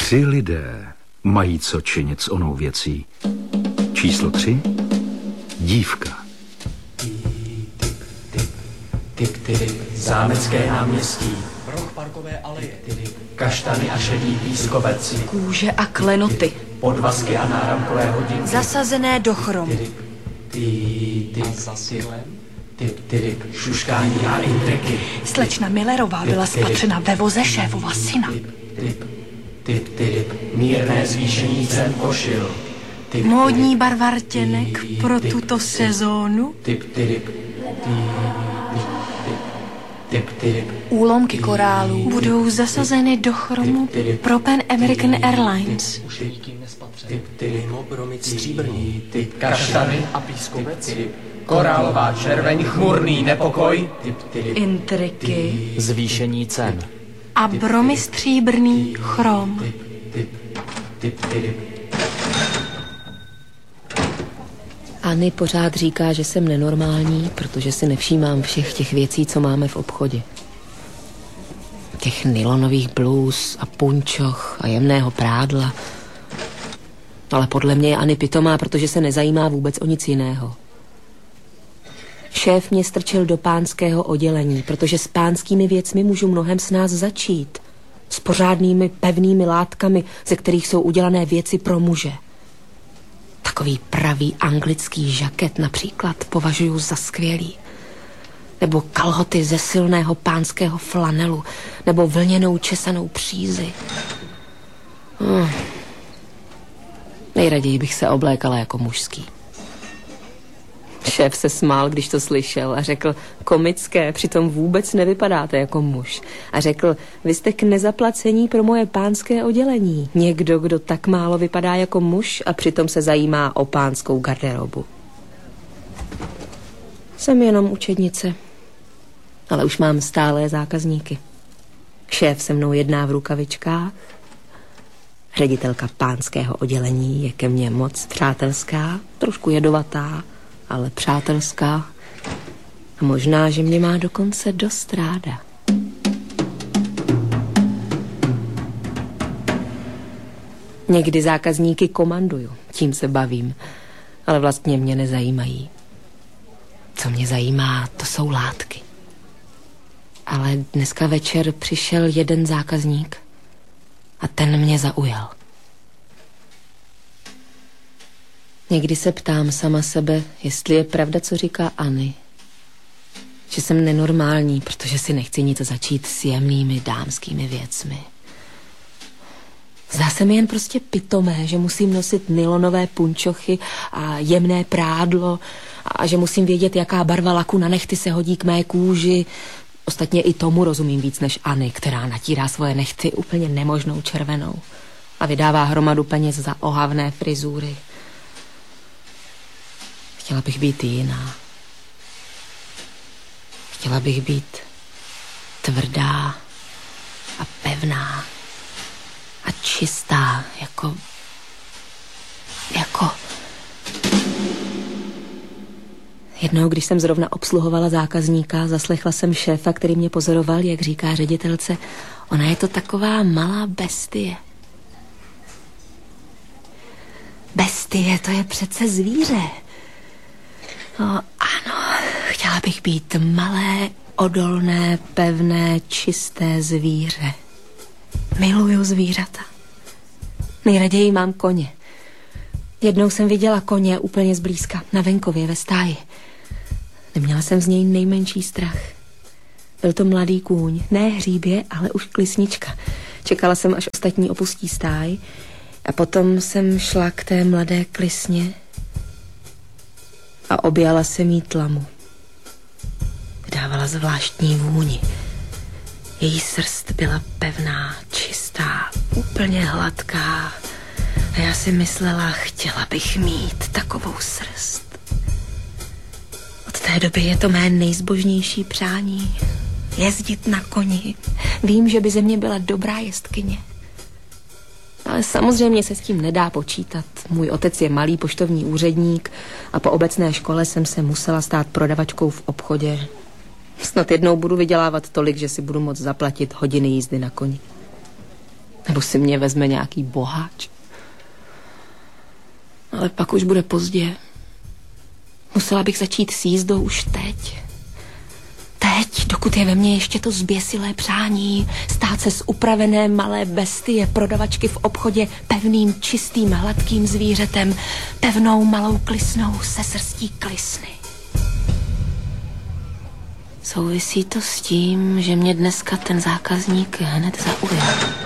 3 lidé mají co činit s onou věcí. Číslo 3. Dívka. Zámecké náměstí. Roh parkové aleje. Kaštany a šedý pískovec. Kůže a klenoty. Podvazky a náramkové hodinky. Zasazené do chromu. A za sklem? Šuškání a intriky. Slečna Millerová byla spatřena ve voze šéfova syna. Mírné zvýšení cen košil. Módní barva rtěnek pro tuto sezónu. Úlomky korálů budou zasazeny do chromu pro Pan American Airlines. Kaštany a pískovec. Korálová červeň, chmurný nepokoj. Intriky. Zvýšení cen. A bromy stříbrný chrom. Anny pořád říká, že jsem nenormální, protože si nevšímám všech těch věcí, co máme v obchodě. Těch nylonových blůz a punčoch a jemného prádla. Ale podle mě je Anny pitomá, protože se nezajímá vůbec o nic jiného. Šéf mě strčil do pánského oddělení, protože s pánskými věcmi můžu mnohem s nás začít. S pořádnými pevnými látkami, ze kterých jsou udělané věci pro muže. Takový pravý anglický žaket například považuji za skvělý. Nebo kalhoty ze silného pánského flanelu. Nebo vlněnou česanou přízi. Nejraději bych se oblékala jako mužský. Šéf se smál, když to slyšel a řekl, komické, přitom vůbec nevypadáte jako muž. A řekl, vy jste k nezaplacení pro moje pánské oddělení. Někdo, kdo tak málo vypadá jako muž a přitom se zajímá o pánskou garderobu. Jsem jenom učednice, ale už mám stálé zákazníky. Šéf se mnou jedná v rukavičkách. Ředitelka pánského oddělení je ke mně moc přátelská, trošku jedovatá, ale přátelská. A možná, že mě má dokonce dost ráda. Někdy zákazníky komanduju, tím se bavím, ale vlastně mě nezajímají. Co mě zajímá, to jsou látky. Ale dneska večer přišel jeden zákazník a ten mě zaujal. Někdy se ptám sama sebe, jestli je pravda, co říká Anny. Že jsem nenormální, protože si nechci nic začít s jemnými dámskými věcmi. Zdá se mi jen prostě pitomé, že musím nosit nylonové punčochy a jemné prádlo a že musím vědět, jaká barva laku na nehty se hodí k mé kůži. Ostatně i tomu rozumím víc než Anny, která natírá svoje nehty úplně nemožnou červenou a vydává hromadu peněz za ohavné frizury. Chtěla bych být jiná. Chtěla bych být tvrdá a pevná a čistá, jako... Jednou, když jsem zrovna obsluhovala zákazníka, zaslechla jsem šéfa, který mě pozoroval, jak říká ředitelce, ona je to taková malá bestie. Bestie, to je přece zvíře. No, ano, chtěla bych být malé, odolné, pevné, čisté zvíře. Miluju zvířata. Nejraději mám koně. Jednou jsem viděla koně úplně zblízka, na venkově ve stáji. Neměla jsem z něj nejmenší strach. Byl to mladý kůň, ne hříbě, ale už klisnička. Čekala jsem, až ostatní opustí stáj a potom jsem šla k té mladé klisně a objala jsem jí tlamu. Vydávala zvláštní vůni. Její srst byla pevná, čistá, úplně hladká. A já si myslela, chtěla bych mít takovou srst. Od té doby je to mé nejzbožnější přání. Jezdit na koni. Vím, že by ze mě byla dobrá jezdkyně. Ale samozřejmě se s tím nedá počítat. Můj otec je malý poštovní úředník a po obecné škole jsem se musela stát prodavačkou v obchodě. Snad jednou budu vydělávat tolik, že si budu moct zaplatit hodiny jízdy na koni. Nebo si mě vezme nějaký boháč. Ale pak už bude pozdě. Musela bych začít s jízdou už teď. Teď, dokud je ve mně ještě to zběsilé přání stát se z upravené malé bestie prodavačky v obchodě pevným, čistým, hladkým zvířetem, pevnou malou klisnou se srstí klisny. Souvisí to s tím, že mě dneska ten zákazník hned zaujal.